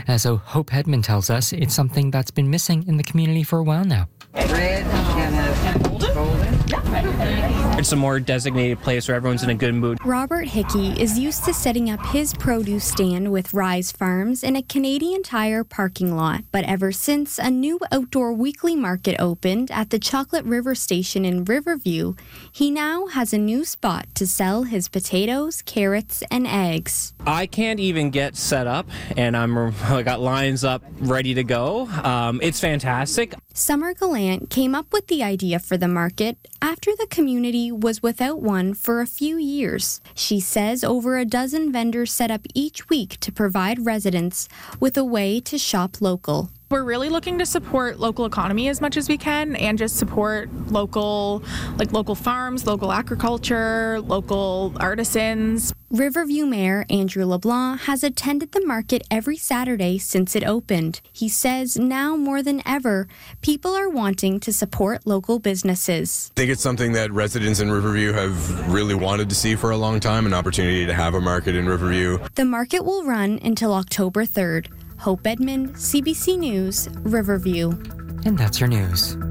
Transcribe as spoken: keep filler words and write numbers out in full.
Uh, so Hope Edmond tells us it's something that's been missing in the community for a while now. Red and golden. It's a more designated place where everyone's in a good mood. Robert Hickey is used to setting up his produce stand with Rise Farms in a Canadian Tire parking lot. But ever since a new outdoor weekly market opened at the Chocolate River Station in Riverview, he now has a new spot to sell his potatoes, carrots, and eggs. I can't even get set up, and I'm I got lines up ready to go. Um, it's fantastic. Summer Gallant came up with the idea for the market after the community was without one for a few years. She says over a dozen vendors set up each week to provide residents with a way to shop local. We're really looking to support local economy as much as we can and just support local, like local farms, local agriculture, local artisans. Riverview Mayor Andrew LeBlanc has attended the market every Saturday since it opened. He says now more than ever, people are wanting to support local businesses. I think it's something that residents in Riverview have really wanted to see for a long time, an opportunity to have a market in Riverview. The market will run until October third. Hope Edmond, C B C News, Riverview. And that's your news.